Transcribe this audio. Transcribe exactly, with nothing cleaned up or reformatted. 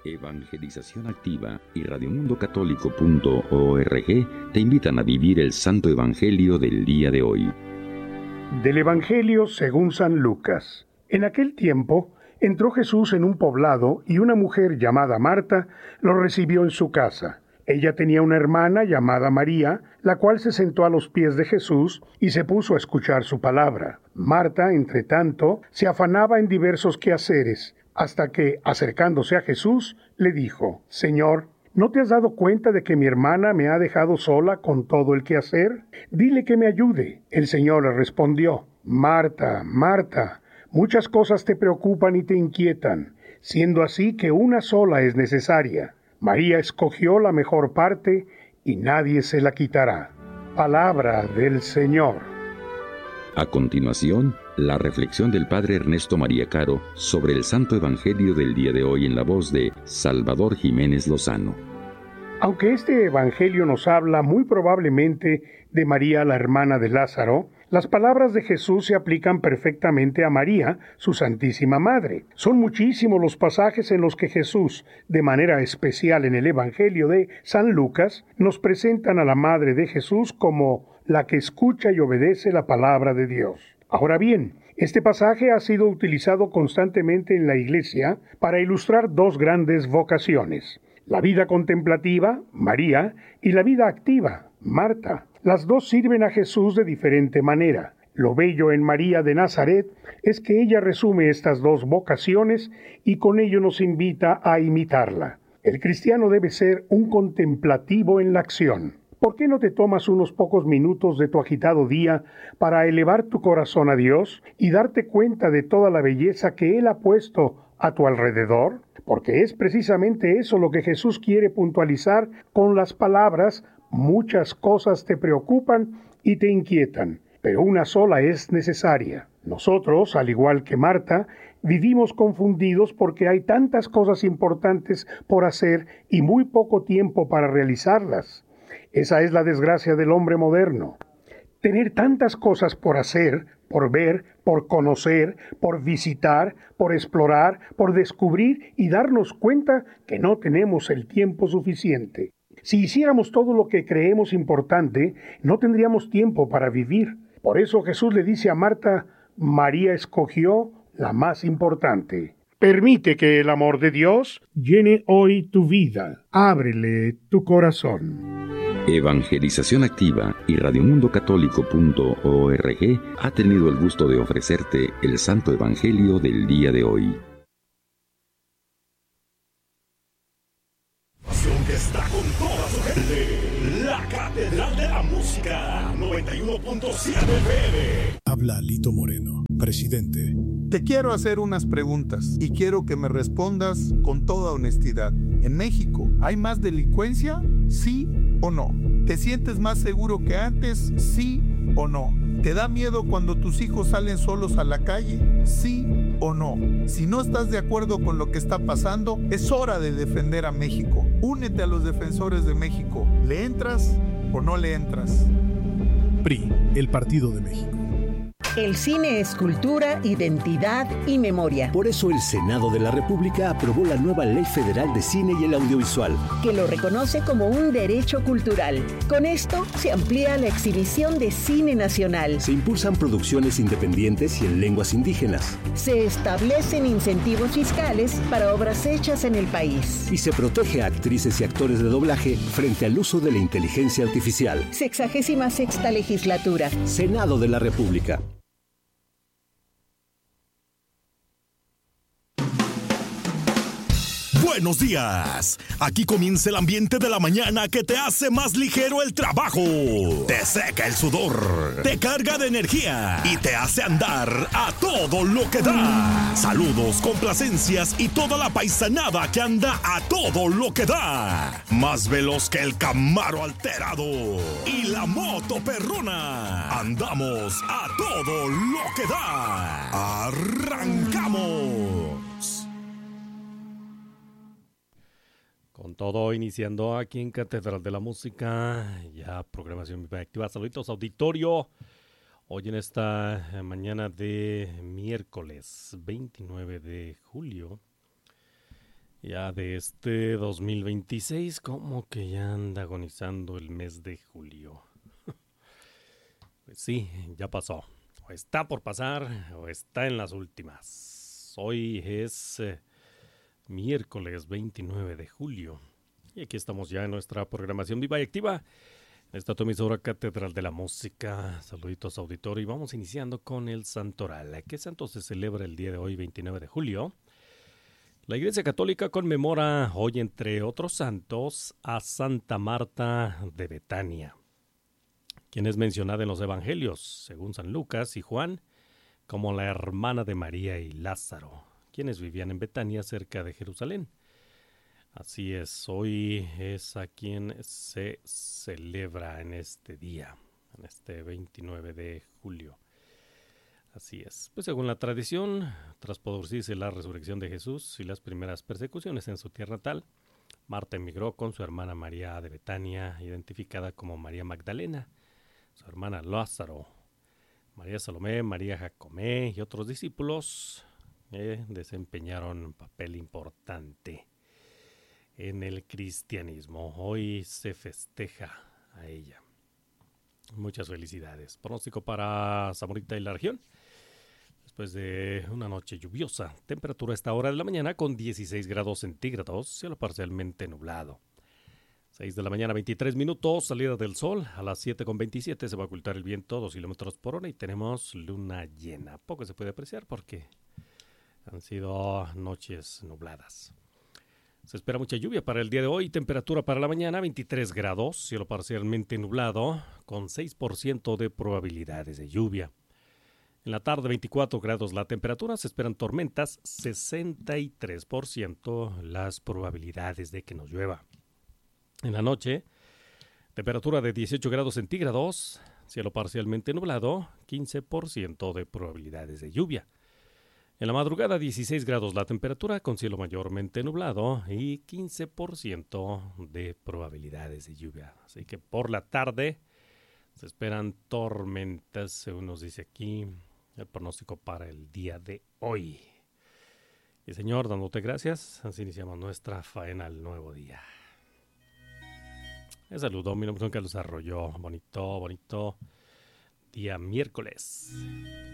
Evangelización Activa y radio mundo católico punto org te invitan a vivir el Santo Evangelio del día de hoy. Del Evangelio según San Lucas. En aquel tiempo entró Jesús en un poblado y una mujer llamada Marta lo recibió en su casa. Ella tenía una hermana llamada María, la cual se sentó a los pies de Jesús y se puso a escuchar su palabra. Marta, entre tanto, se afanaba en diversos quehaceres, hasta que, acercándose a Jesús, le dijo: Señor, ¿no te has dado cuenta de que mi hermana me ha dejado sola con todo el quehacer? Dile que me ayude. El Señor le respondió: Marta, Marta, muchas cosas te preocupan y te inquietan, siendo así que una sola es necesaria. María escogió la mejor parte y nadie se la quitará. Palabra del Señor. A continuación, la reflexión del Padre Ernesto María Caro sobre el Santo Evangelio del día de hoy en la voz de Salvador Jiménez Lozano. Aunque este Evangelio nos habla muy probablemente de María, la hermana de Lázaro, las palabras de Jesús se aplican perfectamente a María, su Santísima Madre. Son muchísimos los pasajes en los que Jesús, de manera especial en el Evangelio de San Lucas, nos presentan a la Madre de Jesús como la que escucha y obedece la palabra de Dios. Ahora bien, este pasaje ha sido utilizado constantemente en la Iglesia para ilustrar dos grandes vocaciones: la vida contemplativa, María, y la vida activa, Marta. Las dos sirven a Jesús de diferente manera. Lo bello en María de Nazaret es que ella resume estas dos vocaciones y con ello nos invita a imitarla. El cristiano debe ser un contemplativo en la acción. ¿Por qué no te tomas unos pocos minutos de tu agitado día para elevar tu corazón a Dios y darte cuenta de toda la belleza que Él ha puesto a tu alrededor? Porque es precisamente eso lo que Jesús quiere puntualizar con las palabras: muchas cosas te preocupan y te inquietan, pero una sola es necesaria. Nosotros, al igual que Marta, vivimos confundidos porque hay tantas cosas importantes por hacer y muy poco tiempo para realizarlas. Esa es la desgracia del hombre moderno. Tener tantas cosas por hacer, por ver, por conocer, por visitar, por explorar, por descubrir y darnos cuenta que no tenemos el tiempo suficiente. Si hiciéramos todo lo que creemos importante, no tendríamos tiempo para vivir. Por eso Jesús le dice a Marta: María escogió la más importante. Permite que el amor de Dios llene hoy tu vida. Ábrele tu corazón. Evangelización Activa y radio mundo católico punto org ha tenido el gusto de ofrecerte el Santo Evangelio del día de hoy. Que está con toda su gente, la Catedral de la Música, noventa y uno punto siete F M. Habla Lito Moreno, presidente. Te quiero hacer unas preguntas y quiero que me respondas con toda honestidad. ¿En México hay más delincuencia? ¿Sí o no? ¿Te sientes más seguro que antes? ¿Sí o no? ¿Te da miedo cuando tus hijos salen solos a la calle? ¿Sí o no? Si no estás de acuerdo con lo que está pasando, es hora de defender a México. Únete a los defensores de México. ¿Le entras o no le entras? P R I, el Partido de México. El cine es cultura, identidad y memoria. Por eso el Senado de la República aprobó la nueva Ley Federal de Cine y el Audiovisual, que lo reconoce como un derecho cultural. Con esto se amplía la exhibición de cine nacional. Se impulsan producciones independientes y en lenguas indígenas. Se establecen incentivos fiscales para obras hechas en el país. Y se protege a actrices y actores de doblaje frente al uso de la inteligencia artificial. Sexagésima sexta legislatura. Senado de la República. Buenos días. Aquí comienza el ambiente de la mañana que te hace más ligero el trabajo. Te seca el sudor, te carga de energía y te hace andar a todo lo que da. Saludos, complacencias y toda la paisanada que anda a todo lo que da. Más veloz que el Camaro alterado y la moto perrona. Andamos a todo lo que da. Arrancamos. Con todo, iniciando aquí en Catedral de la Música, ya programación activa. Saluditos, auditorio. Hoy en esta mañana de miércoles veintinueve de julio. ya de este dos mil veintiséis, como que ya anda agonizando el mes de julio. Pues sí, ya pasó. O está por pasar o está en las últimas. Hoy es eh, miércoles veintinueve de julio. Y aquí estamos ya en nuestra programación viva y activa. En esta tu emisora Catedral de la Música. Saluditos auditorio. Y vamos iniciando con el Santoral. ¿Qué santo se celebra el día de hoy, veintinueve de julio? La Iglesia Católica conmemora hoy, entre otros santos, a Santa Marta de Betania, quien es mencionada en los Evangelios, según San Lucas y Juan, como la hermana de María y Lázaro, quienes vivían en Betania, cerca de Jerusalén. Así es, hoy es a quien se celebra en este día, en este veintinueve de julio. Así es. Pues según la tradición, tras producirse la resurrección de Jesús y las primeras persecuciones en su tierra natal, Marta emigró con su hermana María de Betania, identificada como María Magdalena, su hermana Lázaro, María Salomé, María Jacomé y otros discípulos eh, desempeñaron un papel importante en el cristianismo. Hoy se festeja a ella. Muchas felicidades. Pronóstico para Zamorita y la región. Después de una noche lluviosa, temperatura a esta hora de la mañana con dieciséis grados centígrados, cielo parcialmente nublado. seis de la mañana, veintitrés minutos, salida del sol. A las siete con veintisiete se va a ocultar el viento, dos kilómetros por hora, y tenemos luna llena. Poco se puede apreciar porque han sido noches nubladas. Se espera mucha lluvia para el día de hoy. Temperatura para la mañana, veintitrés grados, cielo parcialmente nublado, con seis por ciento de probabilidades de lluvia. En la tarde, veinticuatro grados la temperatura, se esperan tormentas, sesenta y tres por ciento las probabilidades de que nos llueva. En la noche, temperatura de dieciocho grados centígrados, cielo parcialmente nublado, quince por ciento de probabilidades de lluvia. En la madrugada, dieciséis grados la temperatura, con cielo mayormente nublado y quince por ciento de probabilidades de lluvia. Así que por la tarde se esperan tormentas, según nos dice aquí el pronóstico para el día de hoy. Y Señor, dándote gracias, así iniciamos nuestra faena al nuevo día. Les saludo, mi nombre es Carlos Arroyo. Bonito, bonito día miércoles.